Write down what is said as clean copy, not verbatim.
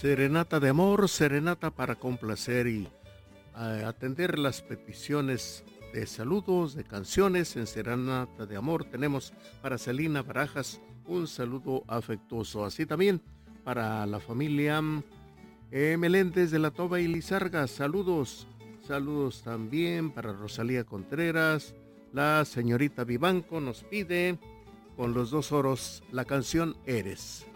Serenata de amor, serenata para complacer y atender las peticiones de saludos, de canciones. En Serenata de amor tenemos para Celina Barajas un saludo afectuoso. Así también para la familia Meléndez de la Toba y Lizarga, saludos. Saludos también para Rosalía Contreras. La señorita Vivanco nos pide con los dos oros la canción Eres.